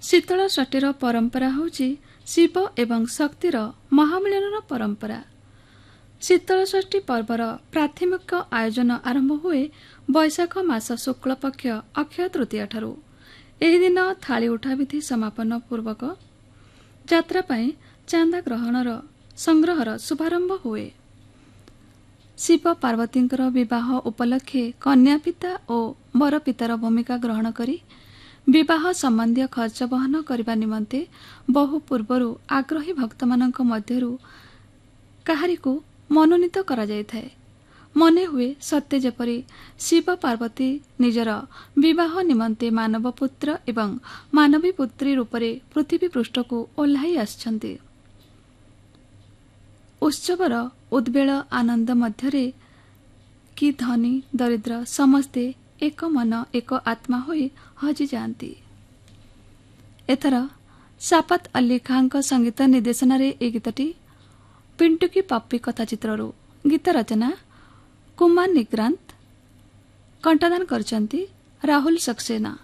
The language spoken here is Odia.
ଶୀତଳ ଷଷ୍ଠୀର ପରମ୍ପରା ହେଉଛି ଶିବ ଏବଂ ଶକ୍ତିର ମହାମିଳନର ପରମ୍ପରା। ଶୀତଳ ଷଷ୍ଠୀ ପର୍ବର ପ୍ରାଥମିକ ଆୟୋଜନ ଆରମ୍ଭ ହୁଏ ବୈଶାଖ ମାସ ଶୁକ୍ଳପକ୍ଷ ଅକ୍ଷୟ ତୃତୀୟାଠାରୁ। ଏହି ଦିନ ଥାଳି ଉଠା ବିଧି ସମାପନ ପୂର୍ବକ ଯାତ୍ରା ପାଇଁ ଚାନ୍ଦା ଗ୍ରହଣର ସଂଗ୍ରହର ଶୁଭାରମ୍ଭ ହୁଏ। ଶିବ ପାର୍ବତୀଙ୍କର ବିବାହ ଉପଲକ୍ଷେ କନ୍ୟା ପିତା ଓ ବର ପିତାର ଭୂମିକା ଗ୍ରହଣ କରି ବିବାହ ସମ୍ବନ୍ଧୀୟ ଖର୍ଚ୍ଚ ବହନ କରିବା ନିମନ୍ତେ ବହୁ ପୂର୍ବରୁ ଆଗ୍ରହୀ ଭକ୍ତମାନଙ୍କ ମଧ୍ୟରୁ କାହାରିକୁ ମନୋନୀତ କରାଯାଇଥାଏ। ମନେ ହୁଏ ସତ୍ୟ ଯେପରି ଶିବ ପାର୍ବତୀ ନିଜର ବିବାହ ନିମନ୍ତେ ମାନବ ପୁତ୍ର ଏବଂ ମାନବୀ ପୁତ୍ରୀ ରୂପରେ ପୃଥିବୀ ପୃଷ୍ଠକୁ ଓହ୍ଲାଇ ଆସିଛନ୍ତି। ଉତ୍ସବର ଉଦ୍ବେଳ ଆନନ୍ଦ ମଧ୍ୟରେ କି ଧନୀ ଦରିଦ୍ର ସମସ୍ତେ ଏକ ମନ ଏକ ଆତ୍ମା ହୋଇ ହଜିଯାଆନ୍ତି। ଏଥର ସାଫାତ ଅଲ୍ଲୀ ଖାଁଙ୍କ ସଙ୍ଗୀତ ନିର୍ଦ୍ଦେଶନାରେ ଏହି ଗୀତଟି ପିଣ୍ଟୁ କି ପପି କଥାଚିତ୍ରରୁ। ଗୀତ ରଚନା କୁମାର ନିଗ୍ରାନ୍ତ, କଣ୍ଠଦାନ କରିଛନ୍ତି ରାହୁଲ ସକ୍ସେନା।